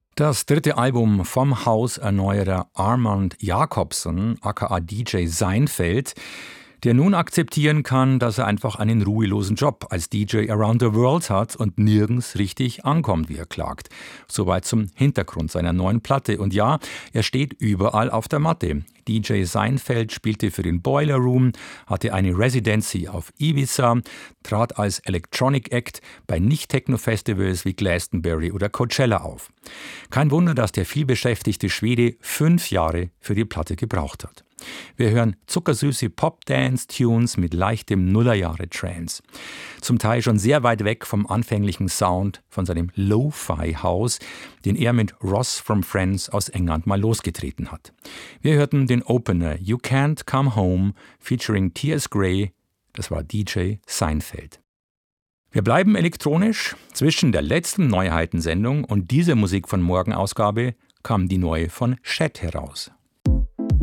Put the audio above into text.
Das dritte Album vom Hauserneuerer Armand Jacobson, aka DJ Seinfeld, der nun akzeptieren kann, dass er einfach einen ruhelosen Job als DJ around the world hat und nirgends richtig ankommt, wie er klagt. Soweit zum Hintergrund seiner neuen Platte. Und ja, er steht überall auf der Matte. DJ Seinfeld spielte für den Boiler Room, hatte eine Residency auf Ibiza, trat als Electronic Act bei Nicht-Techno-Festivals wie Glastonbury oder Coachella auf. Kein Wunder, dass der vielbeschäftigte Schwede 5 Jahre für die Platte gebraucht hat. Wir hören zuckersüße Pop-Dance-Tunes mit leichtem Nullerjahre-Trance. Zum Teil schon sehr weit weg vom anfänglichen Sound von seinem Lo-Fi-House, den er mit Ross from Friends aus England mal losgetreten hat. Wir hörten den Opener You Can't Come Home featuring T.S. Gray, das war DJ Seinfeld. Wir bleiben elektronisch. Zwischen der letzten Neuheitensendung und dieser Musik von Morgen-Ausgabe kam die neue von Chet heraus.